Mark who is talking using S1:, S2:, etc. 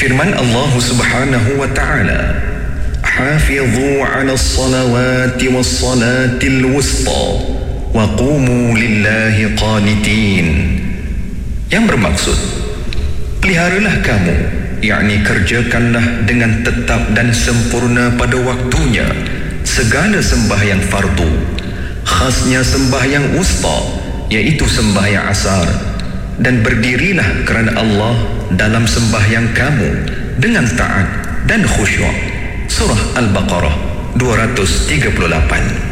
S1: Firman Allah Subhanahu wa ta'ala, "Hafidhu 'ala as-salawati was-salatil wusta wa qumu lillahi qanitin." Yang bermaksud, peliharalah kamu, yakni kerjakanlah dengan tetap dan sempurna pada waktunya segala sembahyang fardu, khasnya sembahyang wusta, iaitu sembahyang asar, dan berdirilah kerana Allah dalam sembahyang kamu dengan taat dan khusyuk. Surah Al-Baqarah 238.